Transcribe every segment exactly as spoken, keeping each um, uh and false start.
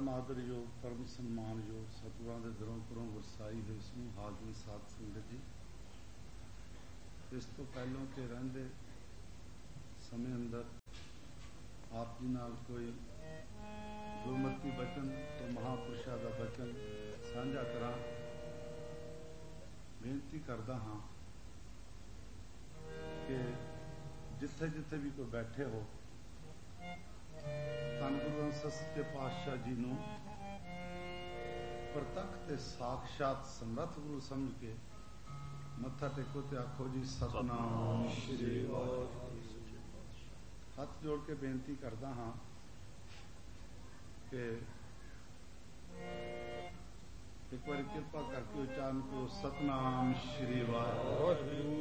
परम आदर योग परम सम्मान योग सतगुरां दे दरों घरों वरसाई होई समूह हाजरी साध संगत जी, इस तो पहलों के रहिंदे समय अंदर आप जी नाल कोई गुरमति बचन तो महापुरुषां दा बचन साझा करां। बेनती करदा हाँ कि जिथे जिथे भी कोई बैठे हो, धन गुरु सच्चे पातशाह जी नूं प्रतख ते साक्षात समर्थ गुरु समझ के मत्था टेको ते आखो जी सतनाम श्री वाहिगुरू। हाथ जोड़ के बेनती करदा हाँ कि एक बार कृपा करके उच्चारण करो सतनाम श्री वाहिगुरू।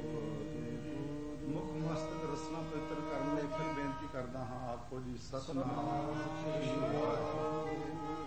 मुख मस्तक रसना पवित्र करने लई फिर बेनती करदा हाँ आखो जी सतनाम श्री वाहिगुरू।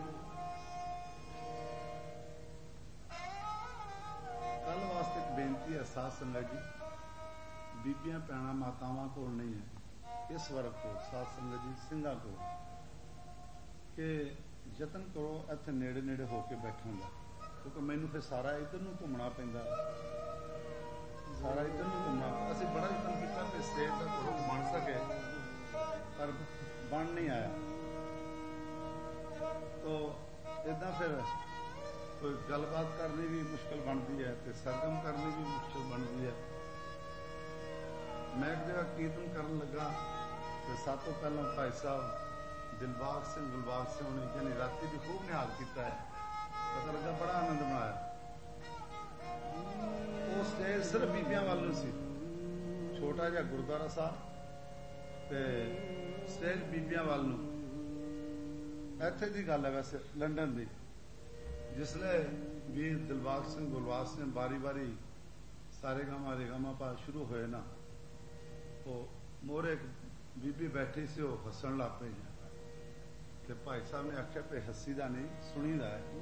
कल वास्ते एक बेनती है साध संगत जी, बीबियां भैणां मातावां कोल नहीं है, इस वर्ग को साध संगत जी सिंघां को कि यतन करो इत्थे नेड़े नेड़े होके बैठण दा, क्योंकि मैनू फिर सारा इधर नूं घुमना पैंदा, सारा इधर नूं घुमना। असीं बड़ा यतन कीता कि स्टेज दा घरों बन सके पर बन नहीं आया। तो इदां फिर कोई गलबात करनी भी मुश्किल बनती है तो सरगम करनी भी मुश्किल बनती है। मैं एक जगह कीर्तन करन लगा तो सब तो पहला भाई साहब दिलबाग सिंह गुलबाग सिंह ने यानी राती भी खूब निहाल किया है, पता लगा बड़ा आनंद बनाया। वो स्टेज सिर्फ बीबियां वालों सी, छोटा जिहा गुरुद्वारा साहब ते स्टेज बीबियां वालों। इत्थे दी गल है वैसे लंडन दी, जिसले वीर दिलबाग सिंह गुलबाग सिंह बारी बारी सारे गामा रे गामा पा शुरू होए ना, तो मोरे एक बीबी बैठी सी, वो हसन लग पई ते भाई साहब ने आख्या पे हसी दा नहीं सुनी दा है।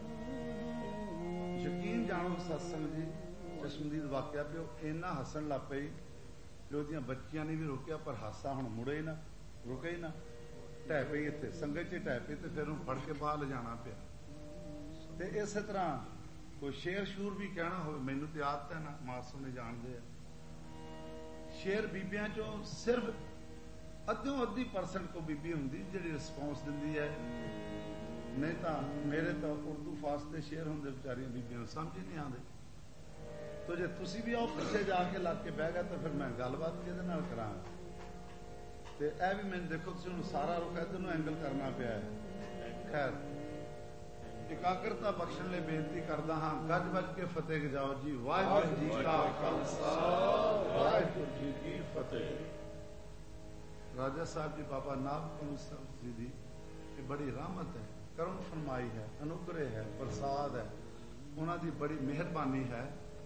यकीन जानो सत्संग जी चश्मदीद वाकया पे इन्ना हसन लग पई कि ओहदियां बच्चियां ने भी रोकिया, पर हासा हुण मुड़े ही ना, रुके ही ना, ढह पई इत्थे संगत च ढह पई ते फिर फड़ के बाहर ले जाना पिया। ते इस तरह कोई शेर शूर भी कहना हो, मैनू तो आदत है ना, मासू ने जानते हैं शेर बीबियां चो सिर्फ अद्धों अद्धी परसेंट को बीबी होंगी जी रिस्पॉन्स दिंदी है, नहीं तो मेरे तो उर्दू फास्ते शेर होंगे बेचारियां बीबियां समझ ही नहीं आते। तो जे तुसी भी आओ पिछे जाके लग के बह गए तो फिर मैं गलबात किहदे नाल करांगा। ते यह भी मैंने देखो तुसीं हुण सारा रुख इधर नूं एंगल करना पिया है। खैर एकाग्रता बख्शण लई बेनती करदा हाँ, गज बज के फतेह जाओ जी। वाहिगुरू जी का खालसा वाहिगुरू जी की फतेह। राजा साहब जी बाबा नागपुर साहब जी की बड़ी रहमत है, करुण फरमाई है, अनुग्रह है, प्रसाद है, उन्हों की बड़ी मेहरबानी है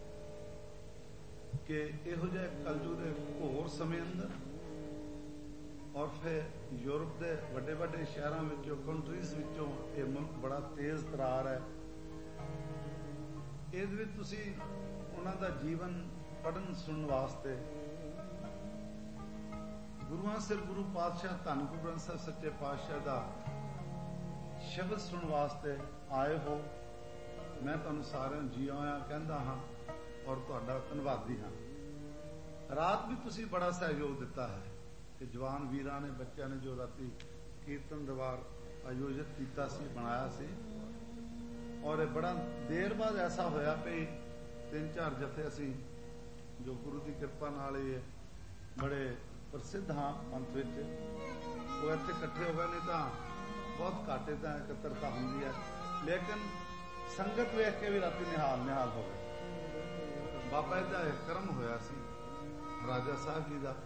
कि इहो जिहे कलयुग के घोर समय अंदर और फिर यूरोप के वड्डे वड्डे शहरों विचों कंट्रीज विचों ये मुल्क बड़ा तेज तरार है। इहदे विच तुसीं उन्हां दा जीवन पढ़न सुनन वास्ते गुरुआं सिर गुरु पातशाह धन गुरु ग्रंथ साहिब सच्चे पातशाह का शब्द सुनने वास्ते आए हो। मैं तुहानूं सारिआं जी आया कहंदा हाँ और तुहाडा धन्नवादी हाँ। रात भी तुसीं बड़ा सहयोग दिता है कि जवान वीरां ने बच्चों ने जो राती कीर्तन दरबार आयोजित किया सी बनाया सी, और बड़ा देर बाद ऐसा होया भी तीन चार जथे असीं जो गुरु की कृपा नाल ही बड़े प्रसिद्ध हाँ पंथ विच वो इत्थे इकट्ठे हो गए, नहीं तो बहुत घाट इदां एकत्रता हुंदी है। लेकिन संगत वेख के भी राती निहाल निहाल हो गए। बाबा जी का कर्म होया सी राजा साहब जी का,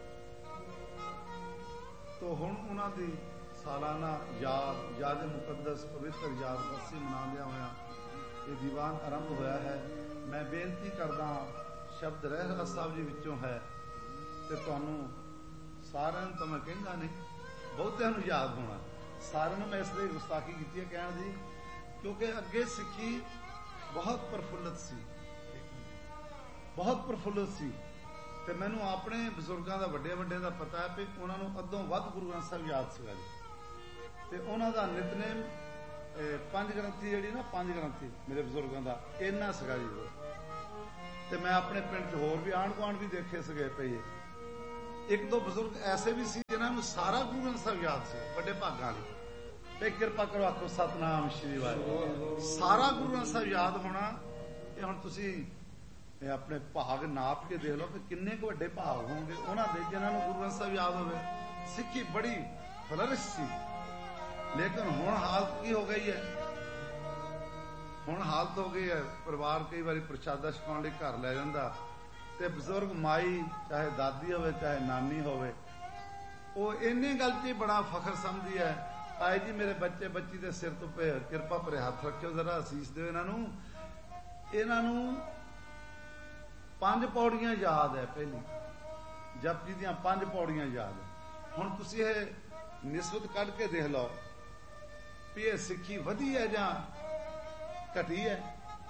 तो हुण उन्हां दी सालाना याद याद मुकद्दस पवित्र याद बरसी मनाउंदिआं होइआं ये दीवान आरंभ होया है। मैं बेनती करदा शब्द रहरास साहब जी विचों है ते तुहानूं सारिआं नूं तां मैं कहंदा नहीं, बहुतिआं नूं याद होना। सारिआं नूं मैं इसलिए गुस्ताखी कीती है कहण दी, क्योंकि अगे सिੱਖੀ बहुत प्रफुल्लित सी, बहुत प्रफुल्लित सी ते मैनूं अपने बजुर्गों का वड्डे वड्डे का पता है कि उन्होंने अदों वध गुरु ग्रंथ साहिब याद सीगा जी, ते उन्हां दा नितनेम पंज ग्रंथी जी ना पंज ग्रंथी मेरे बजुर्गों का इन्ना सगा जी वो ते मैं अपने पिंड च होर भी आंढ गुआंढ भी देखे सगे पे एक दो बजुर्ग ऐसे भी सी जिन्होंने सारा गुरु ग्रंथ साहब याद से बड़े भागां वाले पे किरपा करो आखो सतनाम श्री वाहिगुरू सारा गुरु ग्रंथ साहब याद होना ये हुण तुसीं अपने भाग नाप के देख लो कि किन्ने क वड्डे भाग होंगे उन्होंने जिन्होंने गुरु ग्रंथ साहब याद होवे सिक्खी बड़ी फ्लरिश सी लेकिन हुण हालत की हो गई है हुण हालत हो गई है परिवार कई बार प्रशादा छकाउण लई घर लै जांदा ते बजुर्ग माई चाहे दादी होवे चाहे नानी होवे वो इन्नी गल च बड़ा फखर समझदी है आए जी मेरे बच्चे बच्ची दे सिर तो पे किरपा भरे हथ रखियो जरा असीस दिओ इन्हां नूं इन्हां नूं पंज पौड़ियां याद है पहली जपजी दियां पंज पौड़ियां याद है हुण तुसीं इह निस्बत कढ के देख लो भी ये सिक्खी वधी है जां घटी है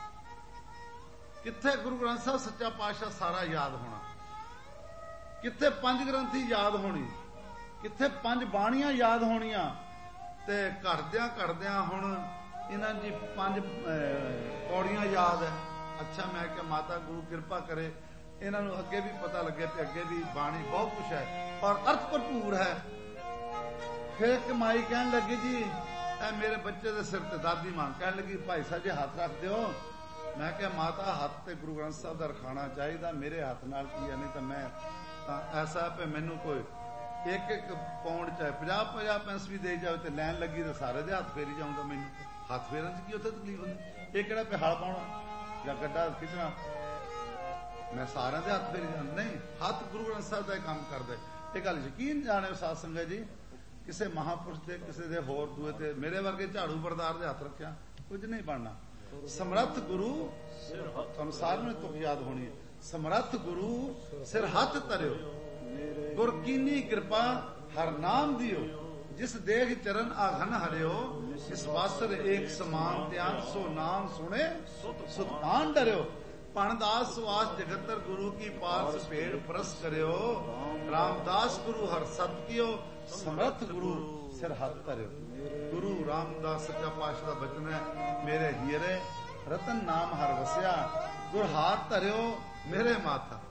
कित्थे गुरु ग्रंथ साहब सच्चा पातशाह सारा याद होना कित्थे पंज ग्रंथी याद होनी कित्थे पंज बाणियां याद होनियां ते घटदियां घटदियां हुण इन्हां दी पंज पौड़ियां याद है अच्छा मैं क्या माता गुरु कृपा करे इन्हां नूं अगे भी पता लगे कि अगे भी बाणी बहुत कुछ है और अर्थ भरपूर है फिर एक माई कहन लगी जी ए मेरे बच्चे दे सिर ते दादी मां कहन लगी भाई साहब जी हाथ रख दिओ मैं क्या माता हाथ ते गुरु ग्रंथ साहब दा रखाना चाहिए मेरे हाथ नाल की है नहीं तो मैं ऐसा पे मैनू कोई एक एक पौंड चाहे पचास पचास पैंस भी दे जाओ तो लैन लगी तो सारे दे हाथ फेरी जाऊंगा मैनू हाथ फेरन च की उत्थे तकलीफ होंदी एक किहड़ा पे हल पाउणा जां गड्ढा खिचना मैं सारे दे हाथ फेरी जाऊं नहीं हाथ गुरु ग्रंथ साहब दा काम करदे ये गल यकीन जाने साध संगत जी किसी महापुरुष के किसी दे होर दूए ते मेरे वर्गे झाड़ू बरदार दे हाथ रखिया कुछ नहीं बनना समर्थ गुरु तुहानूं सारिआं नूं तुक याद होनी है समर्थ गुरु सिर हथ धरियो गुर कीनी कृपा हर नाम दियो जिस देख चरण आघन हरियो इस वासर एक समान त्यान सो नाम सुने सुतान डरियो पणदास सुवास जगतर गुरु की पास पेड़ परस करियो रामदास गुरु हर सत कियो समर्थ गुरु सिर हाथ धरियो गुरु रामदास सच्चा पातशाह दा बचन है मेरे हीरे रतन नाम हर वसिया गुर हाथ धरियो मेरे माथा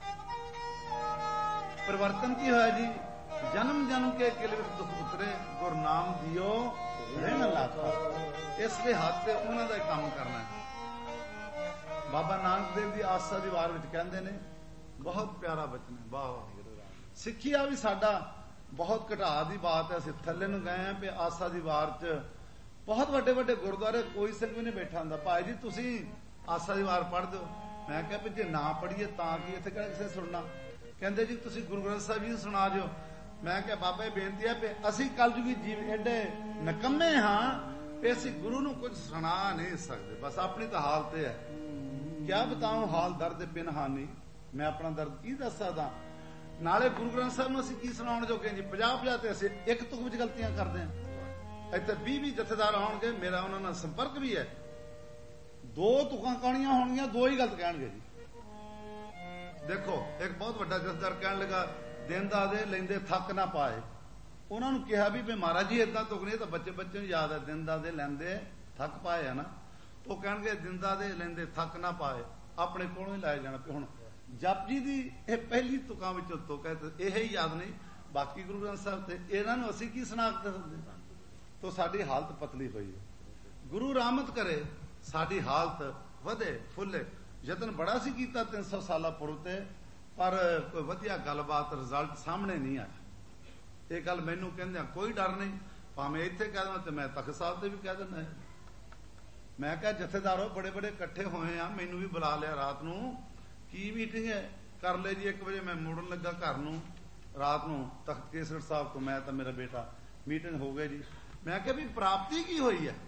परिवर्तन की होया जी जन्म जन्म के किल विच दुख उतरे गुर नाम दियो रहन लाथा इसलिए हाथ ते उन्हां दा काम करना है बाबा नानक देव दी आस्था दी वार विच कहंदे ने बहुत प्यारा बचन है वाह वाह सिੱਖਿਆ भी साडा बहुत घटा दी बात है असीं थल्ले नूं गए हैं पे आस्था दी वार च बहुत वड्डे वड्डे गुरुद्वारे कोई सिख भी नहीं बैठा हुंदा भाई जी तुसीं आस्था दी वार पढ़ दो मैं कहा भी जे ना पढ़ीए तां की इत्थे किहड़ा किसे सुनना कहंदे जी तुसीं गुरु ग्रंथ साहिब जी सुना दिओ मैं क्या बाबा ये बेनती है भी असीं कलयुगी जीव एडे नकम्मे हाँ भी असीं गुरु नूं कुछ सुना नहीं सकते बस अपनी तो हालत है क्या बताऊं हाल दर्द पिनहानी मैं अपना दर्द की दस सकदा नाले गुरु ग्रंथ साहब नूं असीं की सुणाउण जोगे जी पचास पचास ते असीं एक तुक विच गलतियां करदे हां इत्थे बीस बीस जथेदार आउणगे मेरा उन्हां नाल संपर्क भी है दो तुकां कहाणियां होणगीਆਂ दो ही गलत कहणगे जी देखो एक बहुत वड्डा जथेदार कहण लगा दिन दा दे लैंदे थक ना पाए उन्हां नूं कहा भी महाराज जी इदां तुकनी तो बच्चे बच्चे नूं याद है दिन दा दे लैंदे थक पाए है ना तो कहणगे दिन दा दे लैंदे थक ना पाए अपने कोलों ही लाए जाना हुण जप जी दी ये पहली तुकां विचों तुक है तो यह ही याद नहीं बाकी गुरु ग्रंथ साहब ते इन्हां नूं असीं की सनाखत दिंदे तो साडी हालत पतली होई है गुरु रहमत करे साडी हालत वधे फुले यतन बड़ा सी कीता तीन सौ साल पूर्व ते पर कोई वधिया गलबात रिजल्ट सामने नहीं आया ये गल मैनू कहंदे कोई डर नहीं भावें इत्थे कह देवां ते मैं तख्त साहब ते भी कह दिंदा मैं कहा जथेदारो बड़े बड़े इकट्ठे होए हैं मैनू भी बुला लिया रात नूं की मीटिंग है कर ले जी एक बजे मैं मुड़न लगा घर नूं रात नूं तख्त केसगढ़ साहब तो मैं तो मेरा बेटा मीटिंग हो गई जी मैं कहा भी प्राप्ति की हुई है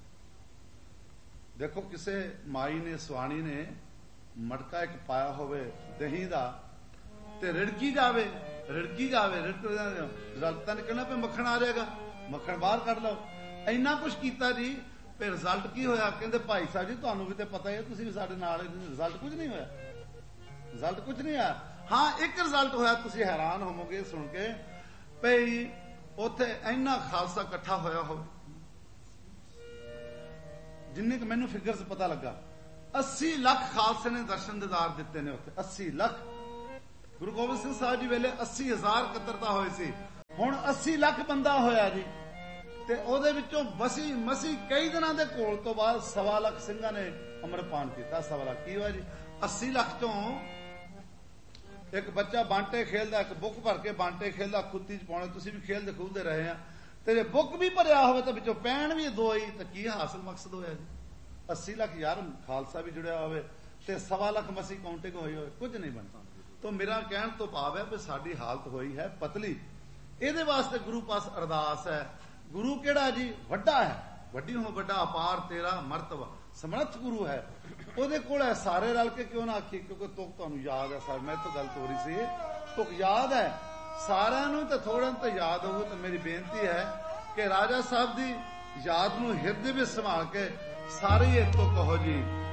देखो किसे माई ने सुहानी ने मटका एक पाया होवे दही दा ते रिड़की जावे रिड़की जावे रिड़क रिजल्ट निकलना पे मक्खन आ जाएगा मक्खन बाहर कढ़ लो इन्ना कुछ कीता जी फिर रिजल्ट की होया कहंदे भाई साहब जी तुहानू भी ते पता है तुसीं भी साडे नाल रिजल्ट कुछ नहीं होया रिजल्ट कुछ नहीं आया हाँ एक रिजल्ट होया तुसीं हैरान होवोगे सुन के भई उत्थे इन्ना खालसा इकट्ठा होया हो ਜਿੰਨੇ ਕਿ ਮੈਨੂੰ ਫਿਗਰਸ ਪਤਾ ਲੱਗਾ, अस्सी ਲੱਖ ਖਾਲਸੇ ਨੇ ਦਰਸ਼ਨ ਦਿਦਾਰ ਦਿੱਤੇ ਨੇ ਉੱਥੇ। अस्सी ਲੱਖ ਗੁਰੂ ਗੋਬਿੰਦ ਸਿੰਘ ਸਾਹਿਬ ਜੀ ਵੇਲੇ अस्सी ਹਜ਼ਾਰ ਇਕੱਤਰਤਾ ਹੋਏ ਸੀ, ਹੁਣ अस्सी ਲੱਖ ਬੰਦਾ ਹੋਇਆ ਜੀ। ਤੇ ਉਹਦੇ ਵਿੱਚੋਂ ਮਸੀ ਮਸੀ ਕਈ ਦਿਨਾਂ ਦੇ ਘੋਲ ਤੋਂ ਬਾਅਦ ਸਵਾ ਲੱਖ ਸਿੰਘਾਂ ਨੇ ਅੰਮ੍ਰਿਤਪਾਨ ਕੀਤਾ। ਸਵਾ ਲੱਖ ਕੀ ਹੋਇਆ ਜੀ? अस्सी ਲੱਖ ਚੋਂ ਇੱਕ ਬੱਚਾ ਬਾਂਟੇ ਖੇਲਦਾ, ਇੱਕ ਬੁੱਕ ਭਰ ਕੇ ਬਾਂਟੇ ਖੇਲਦਾ, ਖੁੱਤੀ ਚ ਪਾਉਣੇ, ਤੁਸੀਂ ਵੀ ਖੇਲਦੇ ਖੂਲਦੇ ਰਹੇ ਆ, ਤੇ ਜੇ ਬੁੱਕ ਵੀ ਭਰਿਆ ਹੋਵੇ ਤਾਂ ਵਿੱਚੋਂ ਪੈਣ ਵੀ ਦੋ ਹੀ, ਤਾਂ ਕੀ ਹਾਸਲ ਮਕਸਦ ਹੋਇਆ ਜੀ? अस्सी ਲੱਖ ਯਾਰ ਖਾਲਸਾ ਵੀ ਜੁੜਿਆ ਹੋਵੇ ਤੇ ਸਵਾ ਲੱਖ ਮਸੀ ਕਾਊਂਟਿੰਗ ਹੋਈ ਹੋਵੇ, ਕੁਝ ਨਹੀਂ ਬਣਦਾ। ਤਾਂ ਮੇਰਾ ਕਹਿਣ ਤੋਂ ਭਾਵ ਹੈ ਵੀ ਸਾਡੀ ਹਾਲਤ ਹੋਈ ਹੈ ਪਤਲੀ। ਇਹਦੇ ਵਾਸਤੇ ਗੁਰੂ ਪਾਸ ਅਰਦਾਸ ਹੈ। ਗੁਰੂ ਕਿਹੜਾ ਜੀ? ਵੱਡਾ ਹੈ, ਵੱਡੀ ਹੋ ਵੱਡਾ ਅਪਾਰ ਤੇਰਾ ਮਰਤਬਾ, ਸਮਰੱਥ ਗੁਰੂ ਹੈ। ਉਹਦੇ ਕੋਲ ਹੈ, ਸਾਰੇ ਰਲ ਕੇ ਕਿਉਂ ਨਾ ਆਖੀ, ਕਿਉਂਕਿ ਤੁਕ ਤੁਹਾਨੂੰ ਯਾਦ ਹੈ। ਸਰ ਮੈਂ ਤੋਂ ਗੱਲ ਹੋ ਰਹੀ ਸੀ, ਤੁਕ ਯਾਦ ਹੈ ਸਾਰਿਆਂ ਨੂੰ, ਤੇ ਥੋੜ੍ਹਾ ਤਾਂ ਯਾਦ ਹੋਊ। ਤਾਂ ਮੇਰੀ ਬੇਨਤੀ ਹੈ ਕਿ ਰਾਜਾ ਸਾਹਿਬ ਦੀ ਯਾਦ ਨੂੰ ਹਿਰਦੇ ਵਿੱਚ ਸੰਭਾਲ ਕੇ ਸਾਰੇ ਇਹ ਤੁਕ ਕਹੋ ਜੀ।